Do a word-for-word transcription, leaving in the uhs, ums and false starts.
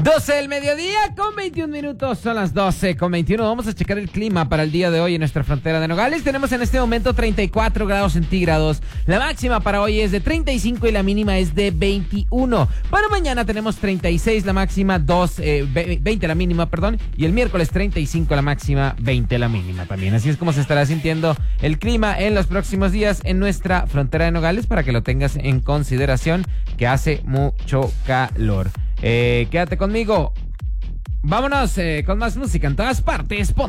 doce del mediodía con veintiún minutos, son las doce con veintiuno. Vamos a checar el clima para el día de hoy en nuestra frontera de Nogales. Tenemos en este momento treinta y cuatro grados centígrados. La máxima para hoy es de treinta y cinco y la mínima es de veintiuno. Para mañana tenemos treinta y seis la máxima, dos, eh, veinte la mínima, perdón. Y el miércoles treinta y cinco la máxima, veinte la mínima también. Así es como se estará sintiendo el clima en los próximos días en nuestra frontera de Nogales, para que lo tengas en consideración, que hace mucho calor. Eh, quédate conmigo. Vámonos eh, con más música en todas partes.